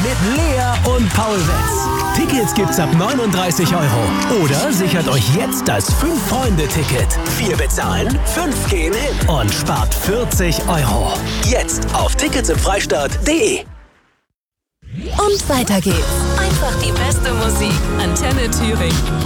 mit Lea und Paul Wetz. Tickets gibt's ab 39 € oder sichert euch jetzt das 5-Freunde-Ticket. 4 bezahlen, 5 gehen hin und spart 40 €. Jetzt auf ticketsimfreistaat.de. Und weiter geht's. Einfach die beste Musik. Antenne Thüringen.